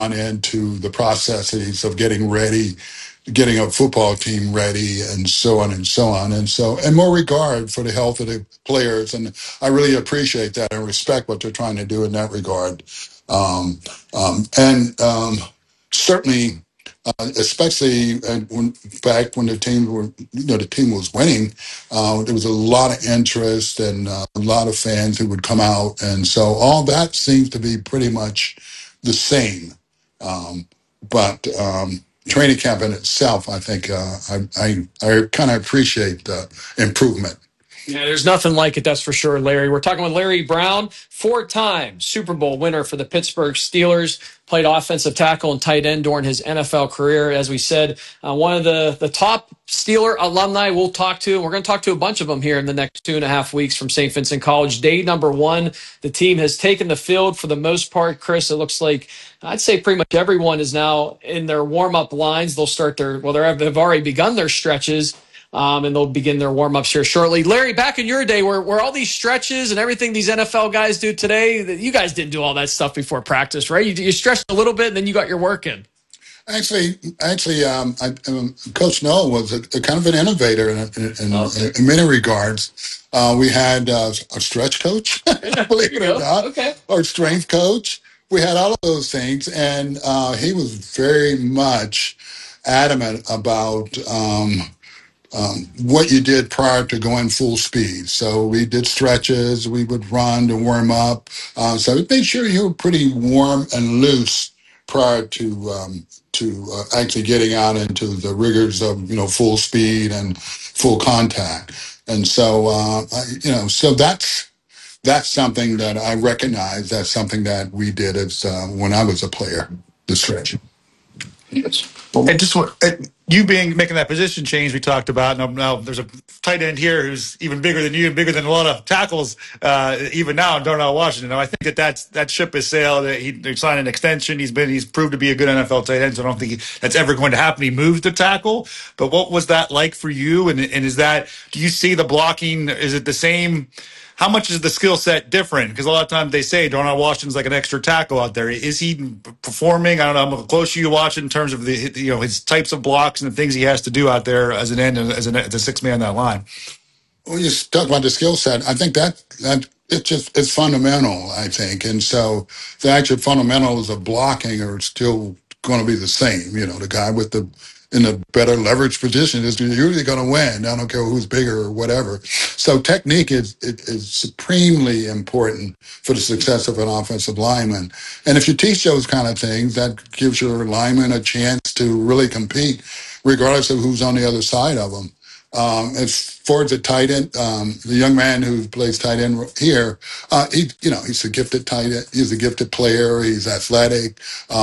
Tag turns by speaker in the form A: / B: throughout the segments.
A: into the processes of getting ready, getting a football team ready, and so on and so on. And more regard for the health of the players. And I really appreciate that and respect what they're trying to do in that regard. Um, and certainly, especially when back when the team was winning, there was a lot of interest and a lot of fans who would come out, and so all that seems to be pretty much the same. But training camp in itself, I think I kind of appreciate the improvement.
B: Yeah, there's nothing like it, that's for sure, Larry. We're talking with Larry Brown, four-time Super Bowl winner for the Pittsburgh Steelers, played offensive tackle and tight end during his NFL career. As we said, one of the top Steeler alumni we'll talk to, and we're going to talk to a bunch of them here in the next 2.5 weeks from St. Vincent College. Day number one, the team has taken the field for the most part. Chris, it looks like I'd say pretty much everyone is now in their warm-up lines. They'll start they've already begun their stretches. And they'll begin their warm-ups here shortly. Larry, back in your day, were all these stretches and everything these NFL guys do today, you guys didn't do all that stuff before practice, right? You stretched a little bit, and then you got your work in.
A: Actually, Coach Noel was a kind of an innovator in many regards. We had a stretch coach, believe it or not,
B: Okay.
A: or strength coach. We had all of those things, and he was very much adamant about what you did prior to going full speed. So we did stretches, we would run to warm up. So we made sure you were pretty warm and loose prior to actually getting out into the rigors of full speed and full contact. And so so that's something that I recognize. That's something that we did as when I was a player. The stretch.
C: And just you making that position change we talked about. Now there's a tight end here who's even bigger than you and bigger than a lot of tackles even now in Darnell Washington. Now I think that ship has sailed. He signed an extension. He's proved to be a good NFL tight end. So I don't think that's ever going to happen. He moves to tackle. But what was that like for you? And do you see the blocking? Is it the same? How much is the skill set different? Because a lot of times they say Darnell Washington's like an extra tackle out there. Is he performing? I don't know how close you watch in terms of his types of blocks and the things he has to do out there as an end, as a six man that line.
A: Well, you talk about the skill set. I think that it's fundamental. I think, and so the actual fundamentals of blocking are still going to be the same. The guy in the better leverage position is usually going to win. I don't care who's bigger or whatever. So technique is supremely important for the success of an offensive lineman. And if you teach those kind of things, that gives your lineman a chance to really compete, regardless of who's on the other side of them. As far as the tight end, the young man who plays tight end here, he's a gifted tight end. He's a gifted player. He's athletic.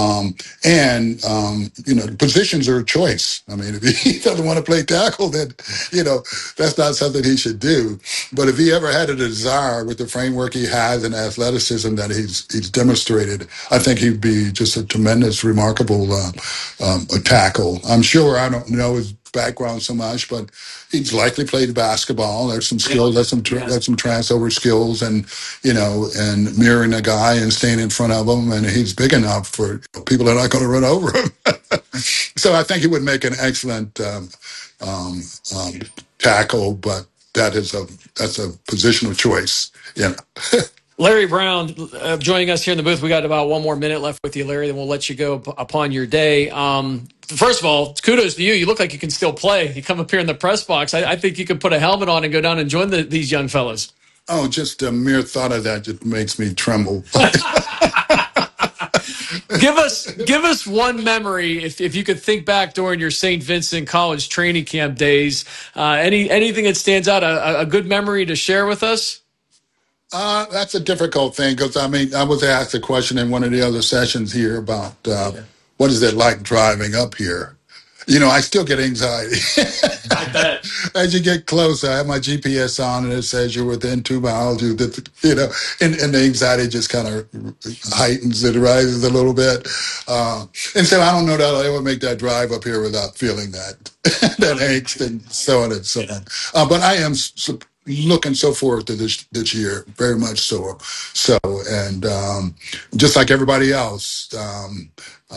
A: The positions are a choice. I mean, if he doesn't want to play tackle, then, that's not something he should do. But if he ever had a desire with the framework he has and athleticism that he's demonstrated, I think he'd be just a tremendous, remarkable tackle. I'm sure I don't know his background so much, but he's likely played basketball. There's some skills, there's some transfer skills, and mirroring a guy and staying in front of him, and he's big enough for people that are not going to run over him. So I think he would make an excellent tackle, but that's a positional choice.
B: Larry Brown joining us here in the booth. We got about 1 more minute left with you, Larry, then we'll let you go upon your day. First of all, kudos to you. You look like you can still play. You come up here in the press box. I think you could put a helmet on and go down and join these young fellas.
A: Oh, just a mere thought of that just makes me tremble.
B: Give us one memory, if you could think back during your St. Vincent College training camp days. Anything that stands out, a good memory to share with us?
A: That's a difficult thing because, I was asked a question in one of the other sessions here about what is it like driving up here? I still get anxiety.
B: I bet.
A: As you get closer, I have my GPS on and it says you're within 2 miles, and the anxiety just kind of heightens, it rises a little bit. And so I don't know that I'll ever make that drive up here without feeling that angst and so on and so on. But I am looking so forward to this year, very much so. So, and just like everybody else.